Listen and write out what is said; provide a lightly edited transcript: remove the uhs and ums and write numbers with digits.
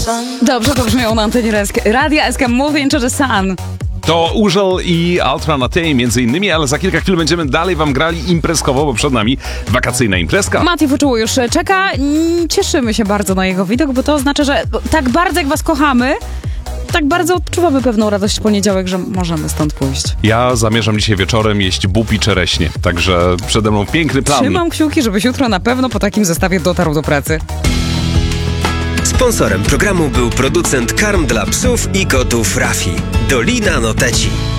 Dobrze to brzmiało na antenie Radia SK Moving to the Sun. To Urzel i Altranatej między innymi, ale za kilka chwil będziemy dalej wam grali imprezkowo, bo przed nami wakacyjna imprezka. Mati Wyczuło już czeka. Cieszymy się bardzo na jego widok, bo to oznacza, że tak bardzo jak was kochamy, tak bardzo odczuwamy pewną radość w poniedziałek, że możemy stąd pójść. Ja zamierzam dzisiaj wieczorem jeść bób i czereśnie, także przede mną piękny plan. Trzymam kciuki, żebyś jutro na pewno po takim zestawie dotarł do pracy. Sponsorem programu był producent karm dla psów i kotów Rafi. Dolina Noteci.